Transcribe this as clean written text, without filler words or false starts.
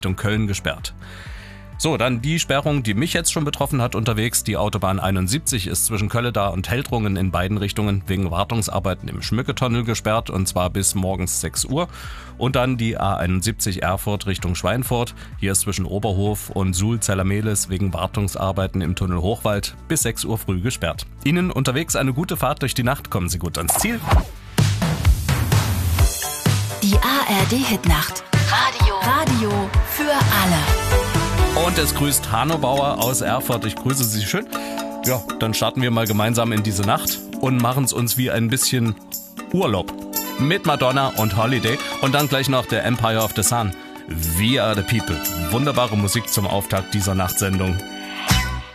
Richtung Köln gesperrt. So, dann die Sperrung, die mich jetzt schon betroffen hat unterwegs. Die Autobahn 71 ist zwischen Kölleda und Heldrungen in beiden Richtungen wegen Wartungsarbeiten im Schmücketunnel gesperrt, und zwar bis morgens 6 Uhr. Und dann die A71 Erfurt Richtung Schweinfurt. Hier ist zwischen Oberhof und Suhl-Zellermehlis wegen Wartungsarbeiten im Tunnel Hochwald bis 6 Uhr früh gesperrt. Ihnen unterwegs eine gute Fahrt durch die Nacht. Kommen Sie gut ans Ziel. Die ARD-Hitnacht. Radio für alle. Und es grüßt Hanno Bauer aus Erfurt. Ich grüße Sie schön. Ja, dann starten wir mal gemeinsam in diese Nacht und machen es uns wie ein bisschen Urlaub. Mit Madonna und Holiday und dann gleich noch der Empire of the Sun. We are the people. Wunderbare Musik zum Auftakt dieser Nachtsendung.